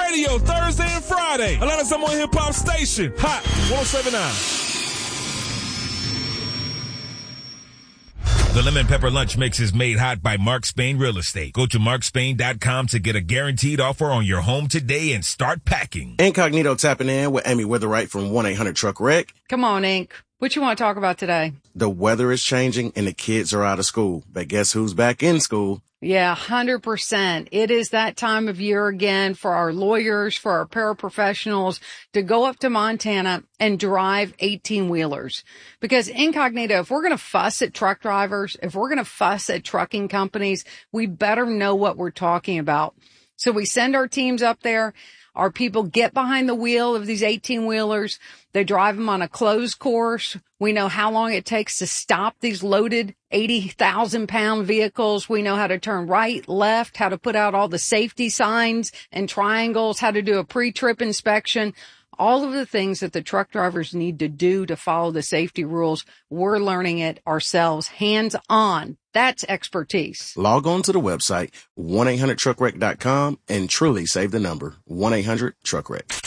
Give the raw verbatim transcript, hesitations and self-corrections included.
Radio, Thursday and Friday. Atlanta's number one hip-hop station. Hot one oh seven point nine. The Lemon Pepper Lunch Mix is made hot by Mark Spain Real Estate. Go to mark spain dot com to get a guaranteed offer on your home today and start packing. Incognito tapping in with Amy Witherite from one eight hundred truck wreck. Come on, Ink. What you want to talk about today? The weather is changing and the kids are out of school. But guess who's back in school? Yeah, one hundred percent. It is that time of year again for our lawyers, for our paraprofessionals to go up to Montana and drive eighteen-wheelers. Because Incognito, if we're going to fuss at truck drivers, if we're going to fuss at trucking companies, we better know what we're talking about. So we send our teams up there. Our people get behind the wheel of these eighteen-wheelers. They drive them on a closed course. We know how long it takes to stop these loaded eighty thousand pound vehicles. We know how to turn right, left, how to put out all the safety signs and triangles, how to do a pre-trip inspection. All of the things that the truck drivers need to do to follow the safety rules, we're learning it ourselves, hands-on. That's expertise. Log on to the website, one eight hundred truck wreck dot com, and truly save the number, one eight hundred truck wreck.